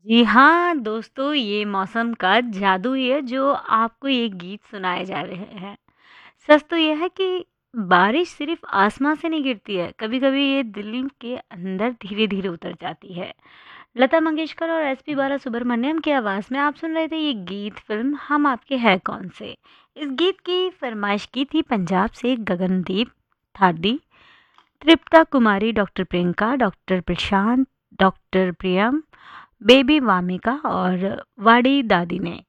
जी हाँ, दोस्तों ये मौसम का जादू ही है जो आपको ये गीत सुनाए जा रहे हैं। सच तो ये है कि बारिश सिर्फ़ आसमां से नहीं गिरती है, कभी-कभी ये दिल के अंदर धीरे-धीरे उतर जाती है। लता मंगेशकर और एसपी बालासुब्रमण्यम की आवाज़ में आप सुन रहे थे ये गीत फ़िल्म हम आपके हैं कौन से। इस गीत की फ़रमाइश की थी पंजाब से गगनदीप थाडी, तृप्ता कुमारी, डॉक्टर प्रियंका, डॉक्टर प्रशांत, डॉक्टर प्रियम, बेबी वामिका और वाडी दादी ने।